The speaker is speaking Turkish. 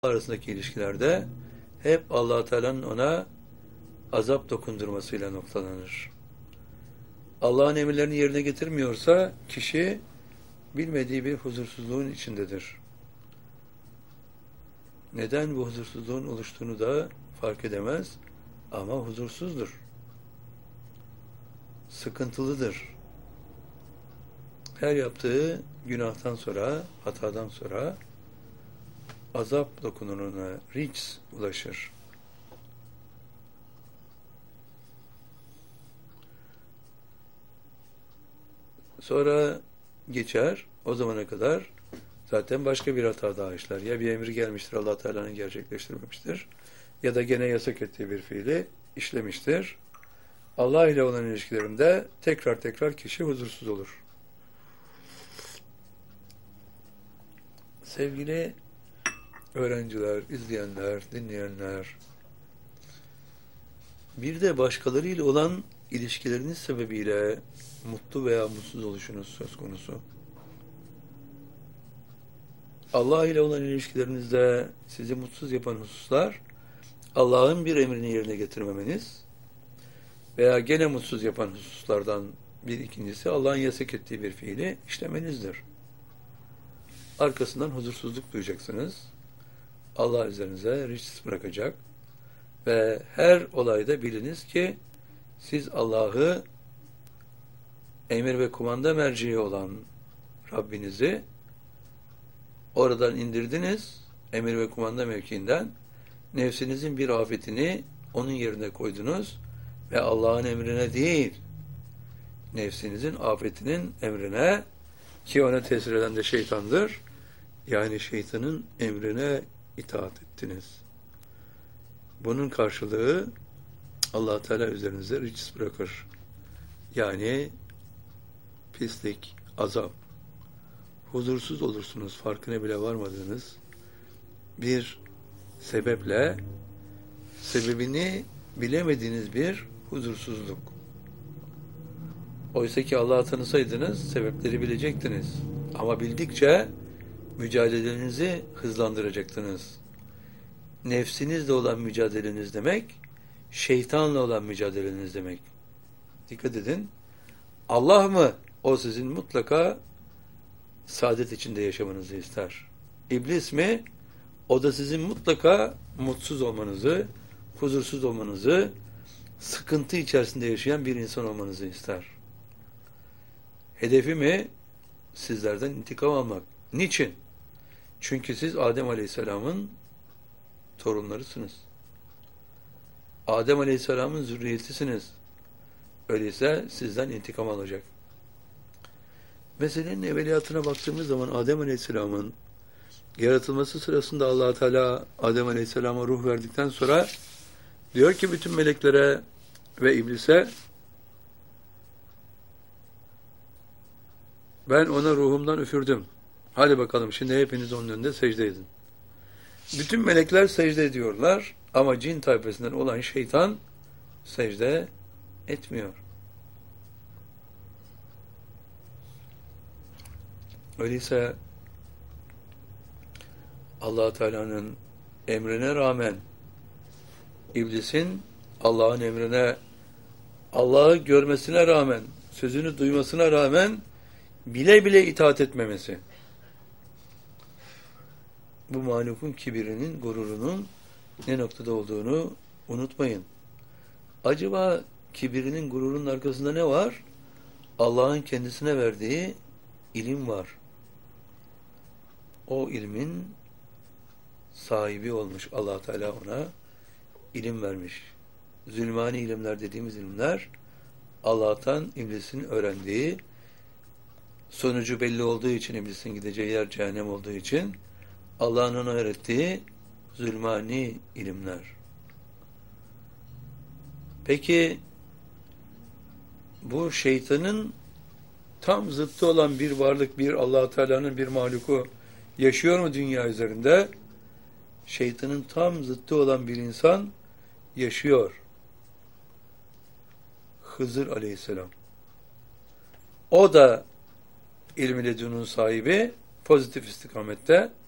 arasındaki ilişkilerde hep Allah Teala'nın ona azap dokundurmasıyla noktalanır. Allah'ın emirlerini yerine getirmiyorsa kişi bilmediği bir huzursuzluğun içindedir. Neden bu huzursuzluğun oluştuğunu da fark edemez ama huzursuzdur. Sıkıntılıdır. Her yaptığı günahtan sonra, hatadan sonra azap dokunuruna, rics ulaşır. Sonra geçer, o zamana kadar zaten başka bir hata daha işler. Ya bir emir gelmiştir, Allah Teala'nın gerçekleştirmemiştir, ya da gene yasak ettiği bir fiili işlemiştir. Allah ile olan ilişkilerinde tekrar kişi huzursuz olur. Sevgili öğrenciler, izleyenler, dinleyenler, bir de başkalarıyla olan ilişkileriniz sebebiyle mutlu veya mutsuz oluşunuz söz konusu. Allah ile olan ilişkilerinizde sizi mutsuz yapan hususlar, Allah'ın bir emrini yerine getirmemeniz veya gene mutsuz yapan hususlardan bir ikincisi Allah'ın yasak ettiği bir fiili işlemenizdir. Arkasından huzursuzluk duyacaksınız. Allah üzerinize rics bırakacak ve her olayda biliniz ki siz Allah'ı emir ve kumanda merciği olan Rabbinizi oradan indirdiniz, emir ve kumanda mevkiinden nefsinizin bir afetini onun yerine koydunuz ve Allah'ın emrine değil, nefsinizin afetinin emrine, ki ona tesir eden de şeytandır, yani şeytanın emrine itaat ettiniz. Bunun karşılığı Allah Teala üzerinize rics bırakır. Yani pislik, azap, huzursuz olursunuz, farkına bile varmadığınız bir sebeple, sebebini bilemediğiniz bir huzursuzluk. Oysa ki Allah'ı tanısaydınız sebepleri bilecektiniz. Ama bildikçe mücadelenizi hızlandıracaktınız. Nefsinizle olan mücadeleniz demek, şeytanla olan mücadeleniz demek. Dikkat edin. Allah mı? O sizin mutlaka saadet içinde yaşamanızı ister. İblis mi? O da sizin mutlaka mutsuz olmanızı, huzursuz olmanızı, sıkıntı içerisinde yaşayan bir insan olmanızı ister. Hedefi mi? Sizlerden intikam almak. Niçin? Çünkü siz Adem Aleyhisselam'ın torunlarısınız. Adem Aleyhisselam'ın zürriyetisiniz. Öyleyse sizden intikam alacak. Meselenin evveliyatına baktığımız zaman Adem Aleyhisselam'ın yaratılması sırasında Allah Teala Adem Aleyhisselam'a ruh verdikten sonra diyor ki bütün meleklere ve iblise, ben ona ruhumdan üfürdüm. Hadi bakalım şimdi hepiniz onun önünde secde edin. Bütün melekler secde ediyorlar ama cin tayfasından olan şeytan secde etmiyor. Öyleyse Allah Teala'nın emrine rağmen iblisin Allah'ın emrine, Allah'ı görmesine rağmen, sözünü duymasına rağmen bile bile itaat etmemesi. Bu mahlukun kibirinin, gururunun ne noktada olduğunu unutmayın. Acaba kibirinin, gururunun arkasında ne var? Allah'ın kendisine verdiği ilim var. O ilmin sahibi olmuş. Allah Teala ona ilim vermiş. Zulmani ilimler dediğimiz ilimler, Allah'tan iblisin öğrendiği, sonucu belli olduğu için, iblisin gideceği yer cehennem olduğu için Allah'ın ona öğrettiği zulmani ilimler. Peki bu şeytanın tam zıttı olan bir varlık, bir Allah Teala'nın bir mahluku yaşıyor mu dünya üzerinde? Şeytanın tam zıttı olan bir insan yaşıyor. Hızır Aleyhisselam. O da ilm-i ledunun sahibi, pozitif istikamette,